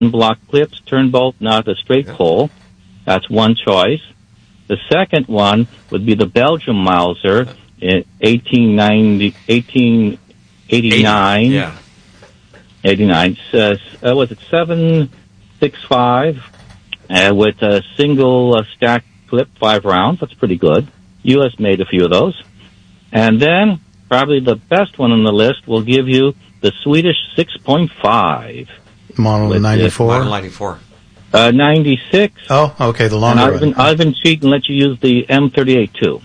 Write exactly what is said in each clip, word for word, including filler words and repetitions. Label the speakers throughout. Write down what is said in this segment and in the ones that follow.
Speaker 1: block clips, turn bolt, not a straight pull. That's one choice. The second one would be the Belgium Mauser in eighteen ninety, eighteen eighty-nine.
Speaker 2: eighty, yeah.
Speaker 1: eighty-nine. Uh, uh, was it seven sixty-five uh, with a single uh, stack clip, five rounds. That's pretty good. U S made a few of those. And then probably the best one on the list will give you the Swedish six point five.
Speaker 3: Model ninety-four?
Speaker 2: Model ninety-four.
Speaker 1: Uh, ninety-six.
Speaker 3: Oh, okay, the longer
Speaker 1: and I've been,
Speaker 3: one.
Speaker 1: I've been cheating and let you use the M thirty-eight too.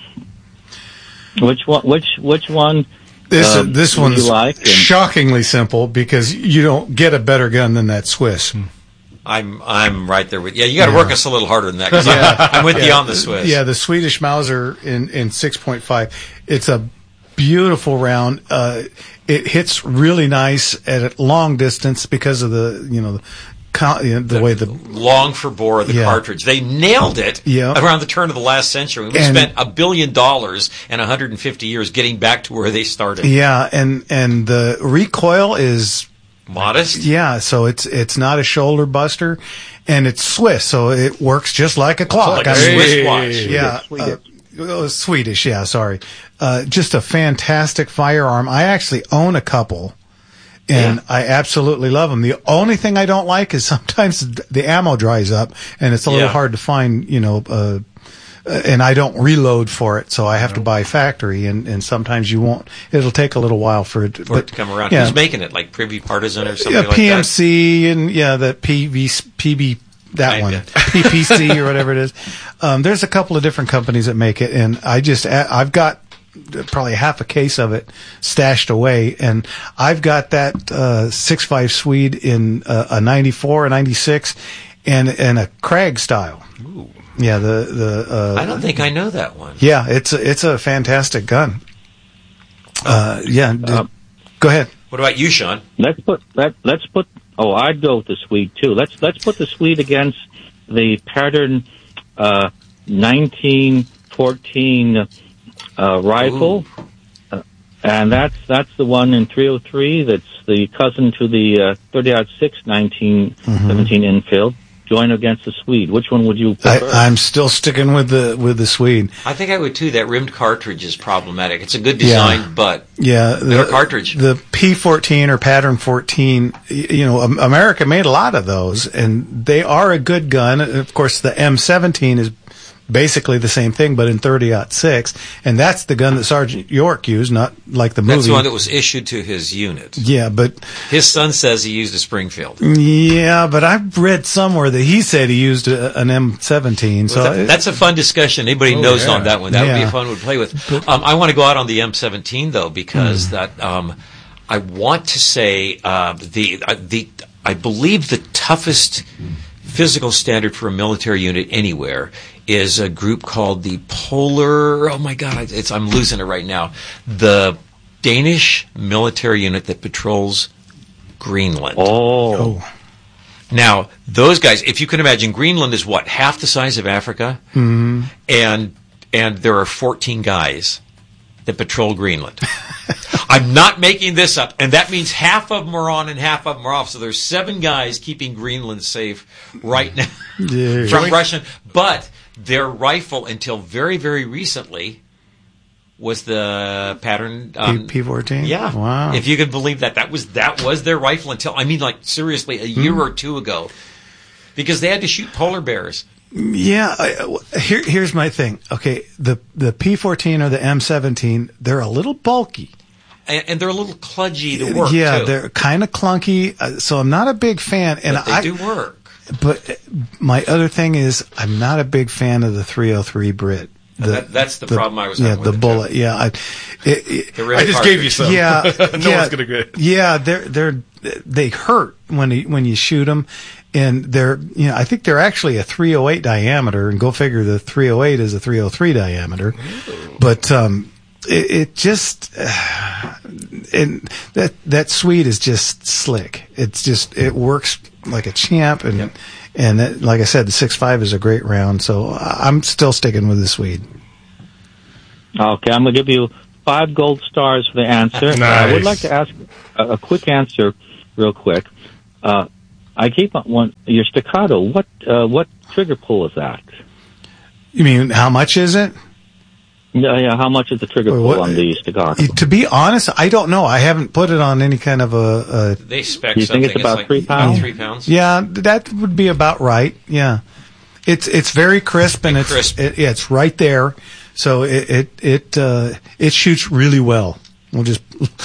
Speaker 1: Which one, which, which one,
Speaker 3: This,
Speaker 1: um,
Speaker 3: this
Speaker 1: do
Speaker 3: one's
Speaker 1: you like? And
Speaker 3: shockingly simple because you don't get a better gun than that Swiss.
Speaker 2: I'm I'm right there with you. Yeah, you got to
Speaker 3: Yeah.
Speaker 2: work us a little harder than that. 'Cause
Speaker 3: Yeah.
Speaker 2: I'm, I'm with you
Speaker 3: Yeah.
Speaker 2: on the Swiss.
Speaker 3: Yeah, the Swedish Mauser in, in six point five. It's a beautiful round. Uh, it hits really nice at a long distance because of the, you know, the, co- you know, the, the way the...
Speaker 2: Long for bore of the
Speaker 3: Yeah.
Speaker 2: cartridge. They nailed it
Speaker 3: Yeah.
Speaker 2: around the turn of the last century. We
Speaker 3: And-
Speaker 2: spent a billion dollars and one hundred fifty years getting back to where they started.
Speaker 3: Yeah, and, and the recoil is...
Speaker 2: Modest?
Speaker 3: Yeah, so it's it's not a shoulder buster, and it's Swiss, so it works just like a clock.
Speaker 2: Like a
Speaker 3: I mean,
Speaker 2: Swiss watch.
Speaker 3: Yeah,
Speaker 1: Swedish.
Speaker 3: Uh, oh, Swedish. Yeah, sorry. Uh, just a fantastic firearm. I actually own a couple, and
Speaker 2: Yeah.
Speaker 3: I absolutely love them. The only thing I don't like is sometimes the ammo dries up, and it's a little
Speaker 2: Yeah.
Speaker 3: hard to find. You know. Uh, Uh, and I don't reload for it, so I have to buy factory, and, and sometimes you won't. It'll take a little while for it, to,
Speaker 2: For
Speaker 3: but,
Speaker 2: it to come around.
Speaker 3: Yeah,
Speaker 2: Who's making it? Like Privy Partisan or something
Speaker 3: yeah,
Speaker 2: like
Speaker 3: P M
Speaker 2: that?
Speaker 3: C and yeah, the P V P B that
Speaker 2: I
Speaker 3: one,
Speaker 2: bet.
Speaker 3: P P C or whatever it is. Um, there's a couple of different companies that make it, and I just I've got probably half a case of it stashed away, and I've got that uh, six point five Swede in uh, a ninety-four, a ninety-six, and and a Krag style.
Speaker 2: Ooh.
Speaker 3: Yeah, the the. Uh,
Speaker 2: I don't think I know that one.
Speaker 3: Yeah, it's a, it's a fantastic gun. Uh, yeah, d-
Speaker 1: Uh,
Speaker 3: go ahead.
Speaker 2: What about you, Sean?
Speaker 1: let's put, let, let's put, oh, I'd go with the Swede too. Let's, let's put the Swede against the pattern, uh, nineteen fourteen, uh, rifle. Uh, and that's, that's the one in three oh three that's the cousin to the, uh, thirty aught six nineteen seventeen Enfield. Join against the Swede. Which one would you prefer?
Speaker 3: I, I'm still sticking with the with the Swede.
Speaker 2: I think I would too. That rimmed cartridge is problematic. It's a good design,
Speaker 3: Yeah.
Speaker 2: but
Speaker 3: Yeah,
Speaker 2: better
Speaker 3: the
Speaker 2: cartridge.
Speaker 3: The P fourteen or pattern fourteen. y- You know, Am- America made a lot of those, and they are a good gun. Of course, the M seventeen is basically the same thing, but in thirty aught six, and that's the gun that Sergeant York used, not like the movie.
Speaker 2: That's the one that was issued to his unit.
Speaker 3: Yeah, but
Speaker 2: His son says he used a Springfield.
Speaker 3: yeah, but I've read somewhere that he said he used a, an M seventeen. So
Speaker 2: That-
Speaker 3: it-
Speaker 2: that's a fun discussion. Anybody
Speaker 4: Oh,
Speaker 2: knows
Speaker 4: yeah.
Speaker 2: on that one. That would be
Speaker 3: Yeah.
Speaker 2: a fun one to play with. Um, I want to go out on the M seventeen though because that um, I want to say uh, the uh, the I believe the toughest physical standard for a military unit anywhere is a group called the Polar. Oh my God, it's I'm losing it right now. The Danish military unit that patrols Greenland.
Speaker 1: oh,
Speaker 3: oh,
Speaker 2: Now, those guys, if you can imagine, Greenland is what, half the size of Africa? Mm-hmm. And and there are fourteen guys that patrol Greenland. I'm not making this up. And that means half of them are on and half of them are off. So there's seven guys keeping Greenland safe right now
Speaker 3: yeah.
Speaker 2: from Russian. But their rifle, until very, very recently, was the pattern um,
Speaker 3: P fourteen.
Speaker 2: yeah.
Speaker 3: Wow.
Speaker 2: If you could believe that. That was that was their rifle until I mean like seriously a year
Speaker 3: Hmm.
Speaker 2: or two ago. Because they had to shoot polar bears.
Speaker 3: Yeah, I, here, here's my thing. Okay, the the P fourteen or the M seventeen, they're a little bulky.
Speaker 2: And, and they're a little kludgy to work
Speaker 3: yeah,
Speaker 2: too.
Speaker 3: they're kind of clunky. uh, So I'm not a big fan. And
Speaker 2: but they
Speaker 3: I
Speaker 2: do work.
Speaker 3: But my other thing is, I'm not a big fan of the three oh three Brit. The,
Speaker 2: that, that's the, problem I was
Speaker 3: yeah,
Speaker 2: having
Speaker 3: the
Speaker 2: with it,
Speaker 3: bullet.
Speaker 2: too.
Speaker 3: Yeah, I, it, it,
Speaker 2: The rim
Speaker 4: I just
Speaker 2: cartridge.
Speaker 4: gave you some.
Speaker 3: yeah,
Speaker 4: no
Speaker 3: yeah,
Speaker 4: one's gonna get it.
Speaker 3: Yeah, they're they're they hurt when you, when you shoot them, and they're you know I think they're actually a three oh eight diameter, and go figure the three oh eight is a three oh three diameter,
Speaker 2: Ooh.
Speaker 3: but um, it, it just uh, and that that Swede is just slick. It's just it works like a champ, and
Speaker 2: Yep.
Speaker 3: and that, like I said, the six five is a great round. So I'm still sticking with the Swede.
Speaker 1: okay. I'm going to give you five gold stars for the answer.
Speaker 4: Nice.
Speaker 1: I would like to ask a, a quick answer, real quick. Uh, I keep on one your staccato. What uh, what trigger pull is that?
Speaker 3: You mean how much is it?
Speaker 1: Yeah, yeah. How much is the trigger
Speaker 3: Or
Speaker 1: pull
Speaker 3: what-
Speaker 1: on the staccato?
Speaker 3: To be honest, I don't know. I haven't put it on any kind of a. a
Speaker 2: They spec
Speaker 1: You think
Speaker 2: something.
Speaker 1: it's about
Speaker 2: like
Speaker 1: three pounds?
Speaker 2: Three pounds.
Speaker 3: yeah, that would be about right. Yeah, it's it's very crisp and it's
Speaker 2: crisp.
Speaker 3: It, yeah, it's right there. So it it it uh, it shoots really well. We'll just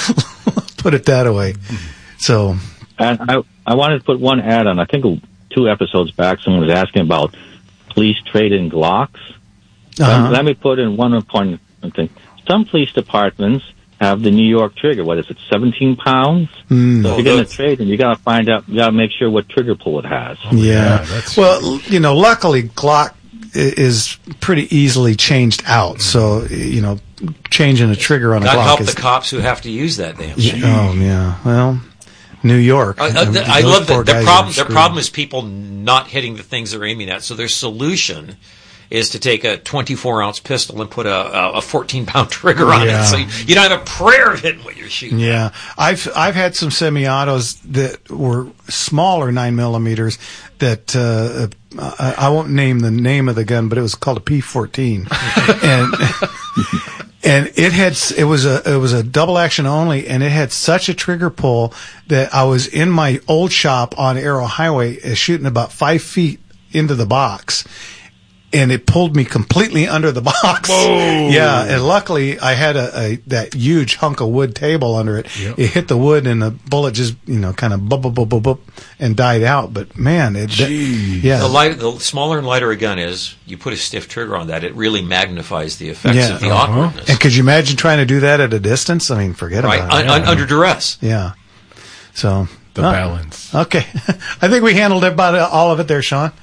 Speaker 3: put it that way. So
Speaker 1: And I I wanted to put one ad on. I think two episodes back, someone was asking about police trade in Glocks.
Speaker 3: uh-huh.
Speaker 1: Let me put in one important thing. Some police departments have the New York trigger. What is it, seventeen pounds?
Speaker 3: Mm.
Speaker 1: So if
Speaker 2: Oh,
Speaker 1: you're going to
Speaker 2: those-
Speaker 1: trade, and you got to find out, you got to make sure what trigger pull it has.
Speaker 3: Yeah.
Speaker 4: that's-
Speaker 3: Well, you know, luckily Glock i- is pretty easily changed out. So, you know, changing a trigger on a
Speaker 2: That
Speaker 3: Glock
Speaker 2: help
Speaker 3: is.
Speaker 2: the cops who have to use that damn shit.
Speaker 3: Oh yeah. Well, New York.
Speaker 2: I, I,
Speaker 3: Um,
Speaker 2: I
Speaker 3: those
Speaker 2: love
Speaker 3: poor
Speaker 2: that. The
Speaker 3: guys
Speaker 2: problem.
Speaker 3: are
Speaker 2: Their
Speaker 3: screwed.
Speaker 2: problem is people not hitting the things they're aiming at. So their solution is to take a twenty-four ounce pistol and put a a fourteen pound trigger on
Speaker 3: Yeah.
Speaker 2: it, so you, you don't have a prayer of hitting what you're shooting.
Speaker 3: Yeah, I've I've had some semi-autos that were smaller nine millimeters. That uh, I, I won't name the name of the gun, but it was called a P fourteen, and and it had it was a it was a double action only, and it had such a trigger pull that I was in my old shop on Arrow Highway uh, shooting about five feet into the box. And it pulled me completely under the box.
Speaker 4: Whoa.
Speaker 3: Yeah, and luckily I had a, a that huge hunk of wood table under it.
Speaker 4: Yep.
Speaker 3: It hit the wood, and the bullet just you know kind of bub bub bub bub bub and died out. But man, it
Speaker 4: Jeez.
Speaker 3: yeah
Speaker 2: The light, the smaller and lighter a gun is, you put a stiff trigger on that, it really magnifies the effects
Speaker 3: Yeah.
Speaker 2: of the
Speaker 4: Uh-huh.
Speaker 2: awkwardness.
Speaker 3: And could you imagine trying to do that at a distance? I mean, forget
Speaker 2: right,
Speaker 3: about it.
Speaker 2: un, un, under duress.
Speaker 3: Yeah. So
Speaker 4: The
Speaker 3: uh,
Speaker 4: balance.
Speaker 3: Okay, I think we handled about all of it there, Sean.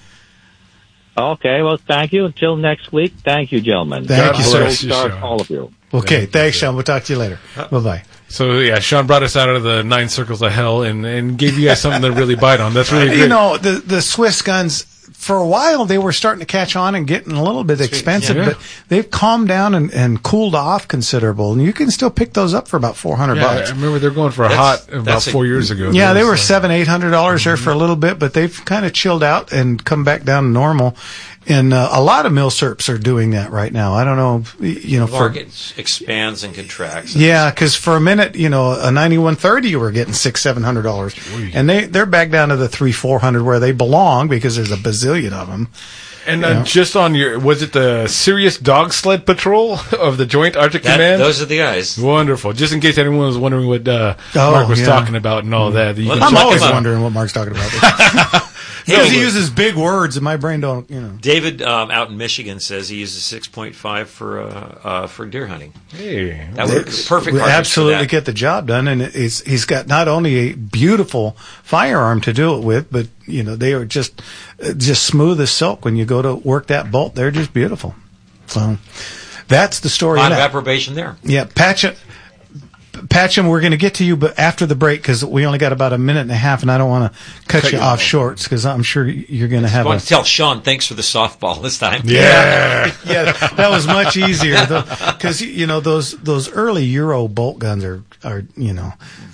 Speaker 1: Okay, well, thank you. Until next week, thank you, gentlemen.
Speaker 3: Thank
Speaker 4: God
Speaker 3: you, sir.
Speaker 4: bless you,
Speaker 1: Start
Speaker 4: Sean.
Speaker 1: all of you.
Speaker 3: Okay,
Speaker 4: you,
Speaker 3: thanks,
Speaker 4: sir.
Speaker 3: Sean. We'll talk to you later. Bye bye.
Speaker 4: So yeah, Sean brought us out of the nine circles of hell and, and gave you guys something to really bite on. That's really great.
Speaker 3: You know, the the Swiss guns, for a while, they were starting to catch on and getting a little bit expensive,
Speaker 4: yeah.
Speaker 3: but they've calmed down and, and cooled off considerable. And you can still pick those up for about four hundred
Speaker 4: yeah, I
Speaker 3: bucks.
Speaker 4: remember they're going for a
Speaker 2: That's-
Speaker 4: hot about
Speaker 2: that's a-
Speaker 4: four years ago.
Speaker 3: Yeah, they
Speaker 4: was,
Speaker 3: were
Speaker 4: uh,
Speaker 3: seven, eight hundred dollars there for a little bit, but they've kind of chilled out and come back down to normal. And uh, a lot of milsurps are doing that right now. I don't know, you know,
Speaker 2: The
Speaker 3: for
Speaker 2: market expands and contracts.
Speaker 3: yeah, because for a minute, you know, a ninety-one thirty, you were getting six, seven hundred dollars, and they they're back down to the three, four hundred where they belong because there's a bazillion of them.
Speaker 4: And uh,
Speaker 3: Yeah.
Speaker 4: just on your, was it the Serious Dog Sled Patrol of the Joint Arctic
Speaker 2: That-
Speaker 4: Command?
Speaker 2: those are the guys.
Speaker 4: Wonderful. Just in case anyone was wondering what uh,
Speaker 3: Oh,
Speaker 4: Mark was
Speaker 3: yeah.
Speaker 4: talking about and all that. You
Speaker 2: Well,
Speaker 4: can
Speaker 3: I'm
Speaker 2: check
Speaker 4: check
Speaker 3: always
Speaker 4: him out.
Speaker 3: wondering what Mark's talking about. Because he uses big words, and my brain don't, you know.
Speaker 2: David um, out in Michigan says he uses six point five for uh, uh, for deer hunting.
Speaker 4: Hey,
Speaker 2: That would be perfect.
Speaker 3: We
Speaker 2: cartridge for
Speaker 3: absolutely
Speaker 2: that.
Speaker 3: get the job done, and it's, he's got not only a beautiful firearm to do it with, but you know they are just uh, just smooth as silk. When you go to work that bolt, they're just beautiful. So that's the story.
Speaker 2: Lot
Speaker 3: of
Speaker 2: of
Speaker 3: that.
Speaker 2: approbation there.
Speaker 3: Yeah, Patcham, Patcham, we're going to get to you, but after the break because we only got about a minute and a half, and I don't want to cut,
Speaker 4: Cut
Speaker 3: you
Speaker 4: you
Speaker 3: off
Speaker 4: off.
Speaker 3: shorts because I'm sure you're going to have
Speaker 2: I
Speaker 3: a.
Speaker 2: want to tell Sean thanks for the softball this time.
Speaker 4: yeah.
Speaker 3: Yeah, that was much easier because you know those those early Euro bolt guns are are you know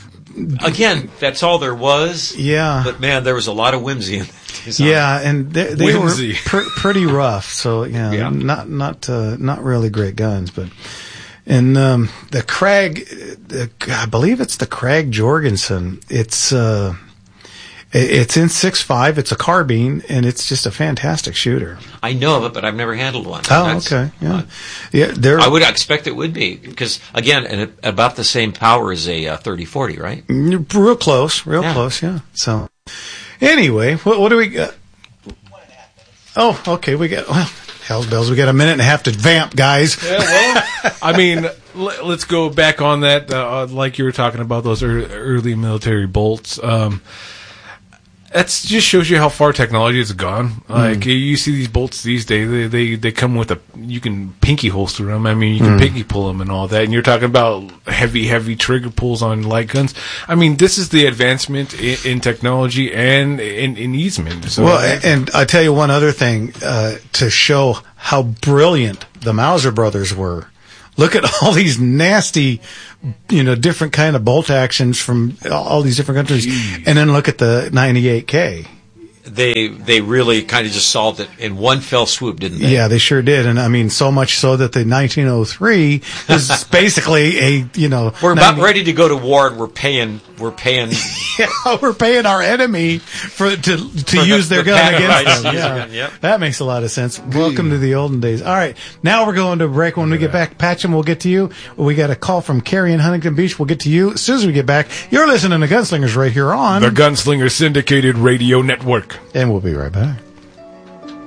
Speaker 2: Again, that's all there was.
Speaker 3: yeah
Speaker 2: But man, there was a lot of whimsy in that design.
Speaker 3: yeah, and they, they were
Speaker 4: Whimsy.
Speaker 3: pr- pretty rough. So yeah,
Speaker 2: Yeah.
Speaker 3: not not uh, not really great guns, but and um, the Krag, the, I believe it's the Krag Jorgensen. It's uh, it- it's in six five. It's a carbine, and it's just a fantastic shooter.
Speaker 2: I know of it, but I've never handled one.
Speaker 3: Oh,
Speaker 2: That's-
Speaker 3: okay, yeah,
Speaker 2: uh,
Speaker 3: yeah. They're
Speaker 2: I would expect it would be because again, and it- about the same power as a uh, thirty forty, right?
Speaker 3: real close, real
Speaker 2: Yeah.
Speaker 3: close, yeah. So anyway, what, what do we got? Oh, okay, we got well. Hell's bells, we got a minute and a half to vamp, guys.
Speaker 4: Yeah, well, I mean, l- let's go back on that. Uh, like you were talking about those ear- early military bolts. Um, that just shows you how far technology has gone. Like you see these bolts these days, they, they they come with a you can pinky holster them. I mean, you can pinky pull them and all that. And you're talking about heavy, heavy trigger pulls on light guns. I mean, this is the advancement in, in technology and in, in easement. So
Speaker 3: Well, a- and I tell you one other thing uh, to show how brilliant the Mauser brothers were look at all these nasty, you know, different kind of bolt actions from all these different countries, Jeez. and then look at the ninety-eight K.
Speaker 2: They they really kind of just solved it in one fell swoop, didn't they?
Speaker 3: Yeah, they sure did, and I mean so much so that the nineteen oh three is basically a you know
Speaker 2: we're about ready to go to war, and we're paying we're paying
Speaker 3: yeah we're paying our enemy for to to
Speaker 2: for
Speaker 3: use
Speaker 2: the,
Speaker 3: their
Speaker 2: the
Speaker 3: gun against them.
Speaker 2: Yeah,
Speaker 3: Yeah,
Speaker 2: yep.
Speaker 3: That makes a lot of sense. Welcome to the olden days. All right, now we're going to break. When we get back, Patchen, we'll get to you. We got a call from Carrie in Huntington Beach. We'll get to you as soon as we get back. You're listening to Gunslingers right here on
Speaker 4: the Gunslinger Syndicated Radio Network,
Speaker 3: and we'll be right back.